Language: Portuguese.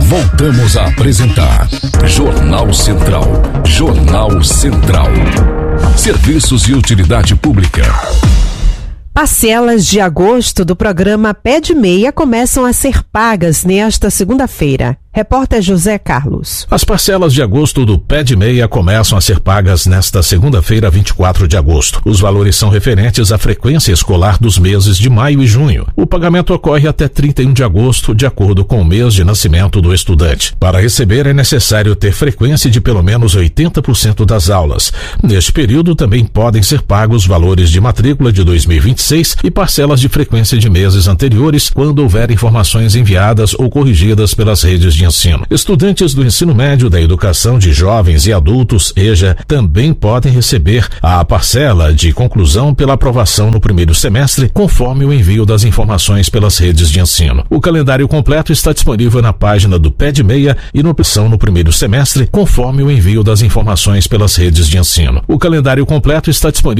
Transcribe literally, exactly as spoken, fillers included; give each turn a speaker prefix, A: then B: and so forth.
A: Voltamos a apresentar Jornal Central. Jornal Central. Serviços de utilidade pública.
B: Parcelas de agosto do programa Pé de Meia começam a ser pagas nesta segunda-feira. Repórter José Carlos.
C: As parcelas de agosto do Pé de Meia começam a ser pagas nesta segunda-feira, vinte e quatro de agosto. Os valores são referentes à frequência escolar dos meses de maio e junho. O pagamento ocorre até trinta e um de agosto, de acordo com o mês de nascimento do estudante. Para receber, é necessário ter frequência de pelo menos oitenta por cento das aulas. Neste período, também podem ser pagos valores de matrícula de dois mil e vinte e seis e parcelas de frequência de meses anteriores, quando houver informações enviadas ou corrigidas pelas redes de ensino. Estudantes do ensino médio, da educação de jovens e adultos, EJA, também podem receber a parcela de conclusão pela aprovação no primeiro semestre, conforme o envio das informações pelas redes de ensino. O calendário completo está disponível na página do Pé de Meia e na opção no primeiro semestre, conforme o envio das informações pelas redes de ensino. O calendário completo está disponível